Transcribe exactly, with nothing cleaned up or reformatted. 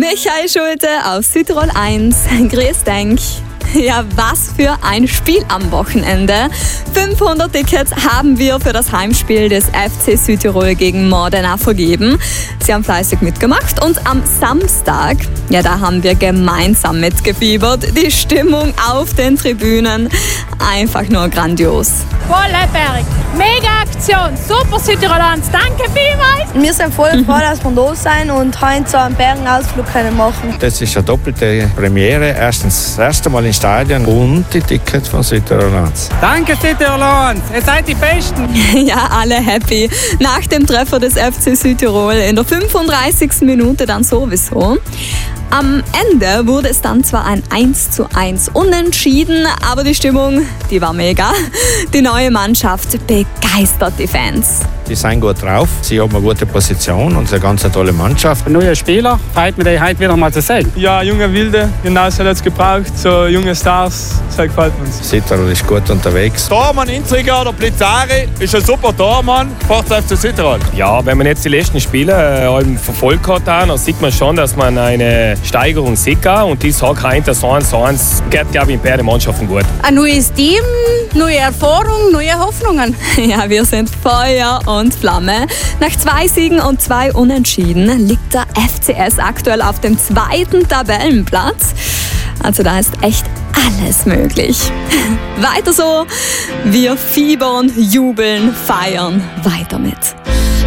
Michael Schulte auf Südtirol eins. Grüß denk. Ja, was für ein Spiel am Wochenende. fünfhundert Tickets haben wir für das Heimspiel des F C Südtirol gegen Modena vergeben. Sie haben fleißig mitgemacht und am Samstag, ja, da haben wir gemeinsam mitgefiebert. Die Stimmung auf den Tribünen, einfach nur grandios. Volleberg, mega Aktion, super Südtirol eins, danke vielmals. Wir sind voll froh, dass wir da sein und heute so einen Bergenausflug können machen. Das ist eine doppelte Premiere. Erstens das erste Mal im Stadion und die Tickets von Südtirol eins. Danke Südtirol eins, ihr seid die Besten. Ja, alle happy. Nach dem Treffer des F C Südtirol in der fünfunddreißigsten Minute dann sowieso. Am Ende wurde es dann zwar ein eins zu eins Unentschieden, aber die Stimmung, die war mega. Die neue Mannschaft begeistert die Fans. Die sind gut drauf, sie haben eine gute Position und eine ganz tolle Mannschaft. Ein neuer Spieler, freut mich, die heute wieder mal zu sehen. Ja, junge Wilde, genau so hat es gebraucht. So junge Stars, das gefällt uns. Südtirol ist gut unterwegs. Tormann Intriger oder Blizzari ist ein super Tormann, Forza F C Südtirol. Ja, wenn man jetzt die letzten Spiele äh, verfolgt hat, dann sieht man schon, dass man eine Steigerung sieht. Und ich sage heute, das eins zu eins geht, glaube ich, in beiden Mannschaften gut. Ein neues Team, neue Erfahrung, neue Hoffnungen. Ja, wir sind Feuer und Flamme. Nach zwei Siegen und zwei Unentschieden liegt der F C S aktuell auf dem zweiten Tabellenplatz. Also da ist echt alles möglich. Weiter so. Wir fiebern, jubeln, feiern weiter mit.